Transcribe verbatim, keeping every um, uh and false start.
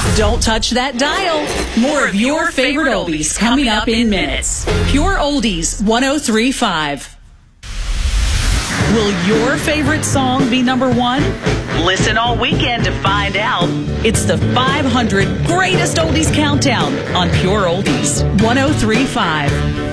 Don't touch that dial. More of your favorite oldies coming up in minutes. Pure Oldies one oh three point five. Will your favorite song be number one? Listen all weekend to find out. It's the five hundred Greatest Oldies Countdown on Pure Oldies one oh three point five.